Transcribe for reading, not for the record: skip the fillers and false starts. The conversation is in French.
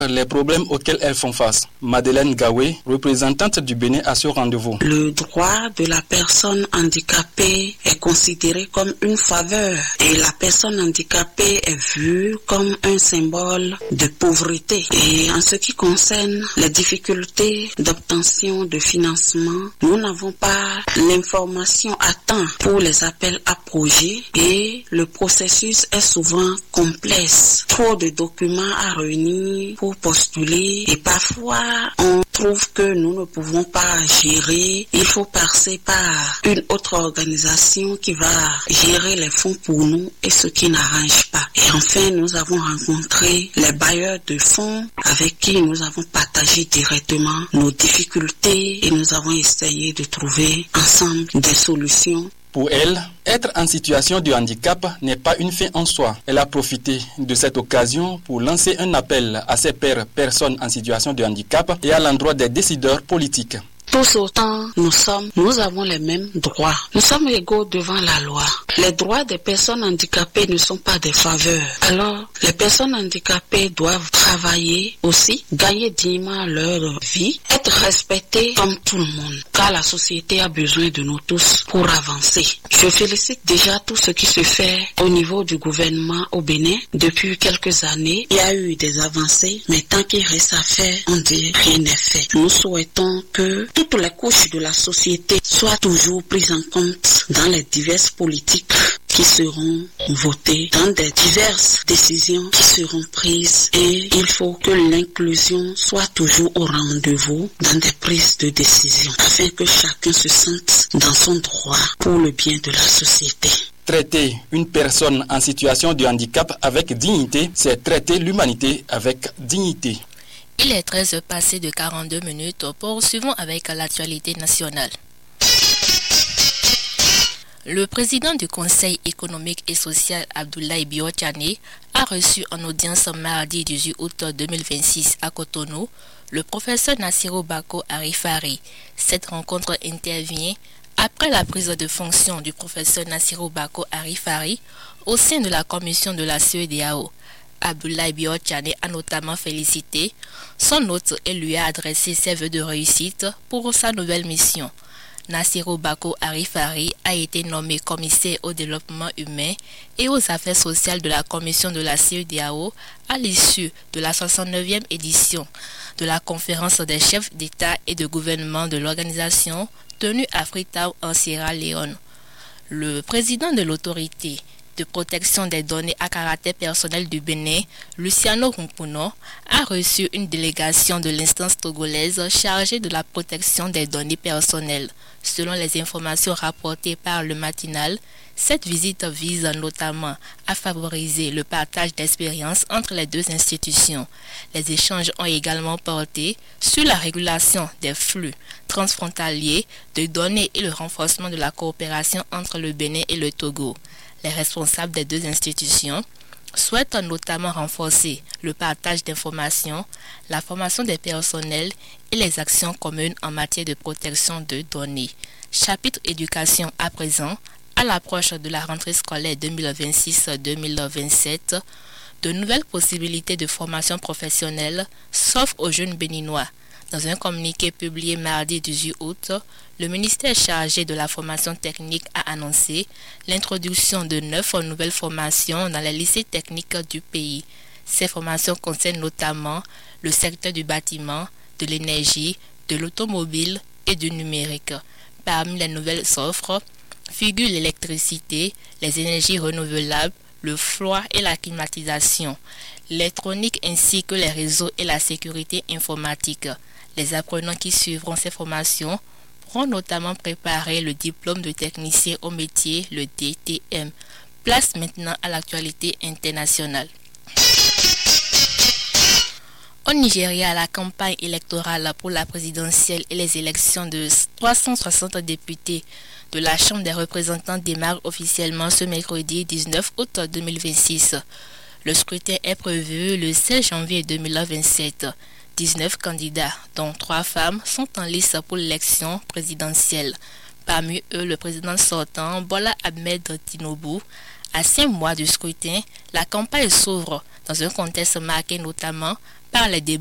les problèmes auxquels elles font face. Madeleine Gawé, représentante du Bénin à ce rendez-vous. Le droit de la personne handicapée est considéré comme une faveur et la personne handicapée est vue comme un symbole de pauvreté. Et en ce qui concerne les difficultés d'obtention de financement, nous n'avons pas l'information à temps pour les appels à projets et le processus est souvent complexe. Trop de documents à réunir pour postuler et parfois on trouve que nous ne pouvons pas gérer. Il faut passer par une autre organisation qui va gérer les fonds pour nous et ce qui n'arrange pas. Et enfin, nous avons rencontré les bailleurs de fonds avec qui nous avons partagé directement nos difficultés et nous avons essayé de trouver ensemble des solutions. Pour elle, être en situation de handicap n'est pas une fin en soi. Elle a profité de cette occasion pour lancer un appel à ses pairs personnes en situation de handicap et à l'endroit des décideurs politiques. Tous autant nous avons les mêmes droits. Nous sommes égaux devant la loi. Les droits des personnes handicapées ne sont pas des faveurs. Alors, les personnes handicapées doivent travailler aussi, gagner dignement leur vie, être respectées comme tout le monde, car la société a besoin de nous tous pour avancer. Je félicite déjà tout ce qui se fait au niveau du gouvernement au Bénin. Depuis quelques années, il y a eu des avancées, mais tant qu'il reste à faire, on dit rien n'est fait. Nous souhaitons que toutes les couches de la société soient toujours prises en compte dans les diverses politiques qui seront votées, dans des diverses décisions qui seront prises et il faut que l'inclusion soit toujours au rendez-vous dans des prises de décision afin que chacun se sente dans son droit pour le bien de la société. Traiter une personne en situation de handicap avec dignité, c'est traiter l'humanité avec dignité. Il est 13 passé de 42 minutes. Poursuivons avec l'actualité nationale. Le président du Conseil économique et social, Abdoulaye Biotchane, a reçu en audience mardi 18 août 2026 à Cotonou le professeur Nassirou Bako Arifari. Cette rencontre intervient après la prise de fonction du professeur Nassirou Bako Arifari au sein de la commission de la CEDEAO. Abdoulaye Biotchane a notamment félicité son hôte et lui a adressé ses vœux de réussite pour sa nouvelle mission. Nassirou Bako Arifari a été nommé commissaire au développement humain et aux affaires sociales de la commission de la CEDEAO à l'issue de la 69e édition de la conférence des chefs d'État et de gouvernement de l'organisation tenue à Freetown en Sierra Leone. Le président de l'autorité de protection des données à caractère personnel du Bénin, Luciano Rumpuno, a reçu une délégation de l'instance togolaise chargée de la protection des données personnelles. Selon les informations rapportées par le matinal, cette visite vise notamment à favoriser le partage d'expériences entre les deux institutions. Les échanges ont également porté sur la régulation des flux transfrontaliers de données et le renforcement de la coopération entre le Bénin et le Togo. Les responsables des deux institutions souhaitent notamment renforcer le partage d'informations, la formation des personnels et les actions communes en matière de protection de données. Chapitre éducation à présent, à l'approche de la rentrée scolaire 2026-2027, de nouvelles possibilités de formation professionnelle s'offrent aux jeunes béninois. Dans un communiqué publié mardi 18 août, le ministère chargé de la formation technique a annoncé l'introduction de 9 nouvelles formations dans les lycées techniques du pays. Ces formations concernent notamment le secteur du bâtiment, de l'énergie, de l'automobile et du numérique. Parmi les nouvelles offres figurent l'électricité, les énergies renouvelables, le froid et la climatisation, l'électronique ainsi que les réseaux et la sécurité informatique. Les apprenants qui suivront ces formations pourront notamment préparer le diplôme de technicien au métier, le DTM. Place maintenant à l'actualité internationale. Au Nigeria, la campagne électorale pour la présidentielle et les élections de 360 députés de la Chambre des représentants démarre officiellement ce mercredi 19 août 2026. Le scrutin est prévu le 16 janvier 2027. 19 candidats, dont 3 femmes, sont en lice pour l'élection présidentielle. Parmi eux, le président sortant, Bola Ahmed Tinubu. À 5 mois du scrutin, la campagne s'ouvre dans un contexte marqué notamment par les débats